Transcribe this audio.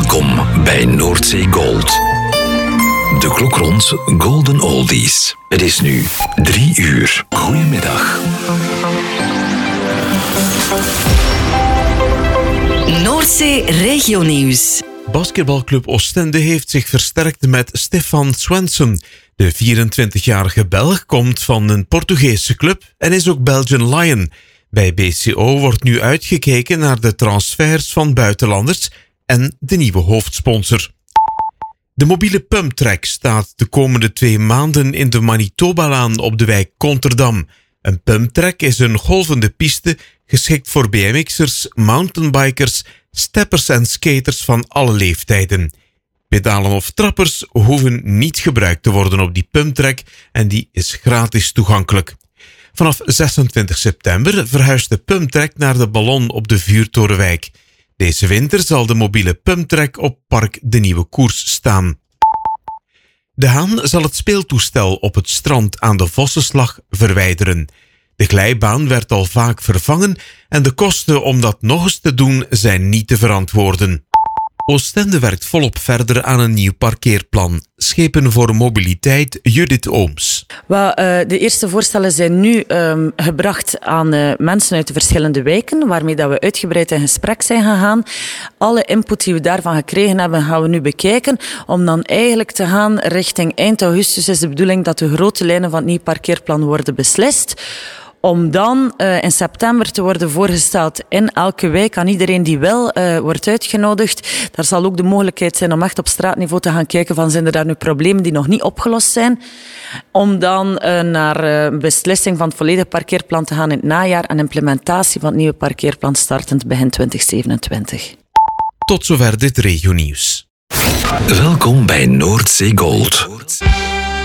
Welkom bij Noordzee Gold. De klok rond Golden Oldies. Het is nu 3 uur. Goedemiddag. Noordzee Regionieuws. Basketbalclub Oostende heeft zich versterkt met Stefan Swenson. De 24-jarige Belg komt van een Portugese club en is ook Belgian Lion. Bij BCO wordt nu uitgekeken naar de transfers van buitenlanders en de nieuwe hoofdsponsor. De mobiele pumptrack staat de komende 2 maanden in de Manitobalaan op de wijk Konterdam. Een pumptrack is een golvende piste geschikt voor BMX'ers, mountainbikers, steppers en skaters van alle leeftijden. Pedalen of trappers hoeven niet gebruikt te worden op die pumptrack en die is gratis toegankelijk. Vanaf 26 september verhuist de pumptrack naar de Ballon op de Vuurtorenwijk. Deze winter zal de mobiele pumptrack op Park de Nieuwe Koers staan. De Haan zal het speeltoestel op het strand aan de Vossenslag verwijderen. De glijbaan werd al vaak vervangen en de kosten om dat nog eens te doen zijn niet te verantwoorden. Oostende werkt volop verder aan een nieuw parkeerplan. Schepen voor mobiliteit, Judith Ooms. De eerste voorstellen zijn nu gebracht aan mensen uit de verschillende wijken, waarmee dat we uitgebreid in gesprek zijn gegaan. Alle input die we daarvan gekregen hebben, gaan we nu bekijken, om dan eigenlijk te gaan richting eind augustus is de bedoeling dat de grote lijnen van het nieuw parkeerplan worden beslist. Om dan in september te worden voorgesteld in elke wijk aan iedereen die wil, wordt uitgenodigd. Daar zal ook de mogelijkheid zijn om echt op straatniveau te gaan kijken van zijn er daar nu problemen die nog niet opgelost zijn. Om dan naar beslissing van het volledige parkeerplan te gaan in het najaar en implementatie van het nieuwe parkeerplan startend begin 2027. Tot zover dit regionieuws. Welkom bij Noordzee Gold.